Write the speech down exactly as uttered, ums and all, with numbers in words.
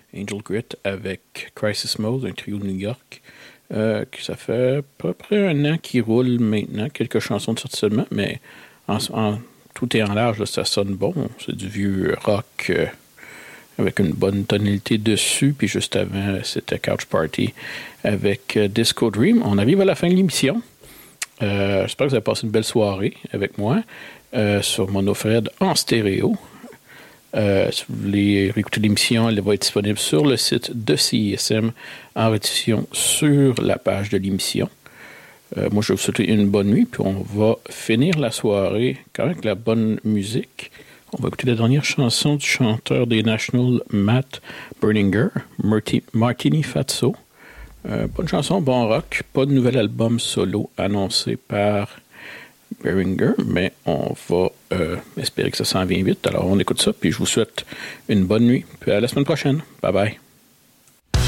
Angel Grit avec Crisis Mode, un trio de New York. Euh, que ça fait à peu près un an qu'il roule maintenant, quelques chansons de sortie seulement, mais en, en tout et en large, là, ça sonne bon. C'est du vieux rock euh, avec une bonne tonalité dessus. Puis juste avant, c'était Couch Party avec euh, Disco Dream. On arrive à la fin de l'émission. Euh, j'espère que vous avez passé une belle soirée avec moi euh, sur Monofred en stéréo. Euh, si vous voulez réécouter l'émission, elle va être disponible sur le site de C I S M en rediffusion sur la page de l'émission. Euh, moi, je vais vous souhaiter une bonne nuit, puis on va finir la soirée quand même avec la bonne musique. On va écouter la dernière chanson du chanteur des Nationals, Matt Berninger, Marti- Martini Fatso. Euh, bonne chanson, bon rock. Pas de nouvel album solo annoncé par Beringer, mais on va euh, espérer que ça s'en vient vite. Alors, on écoute ça, puis je vous souhaite une bonne nuit. Puis à la semaine prochaine. Bye bye.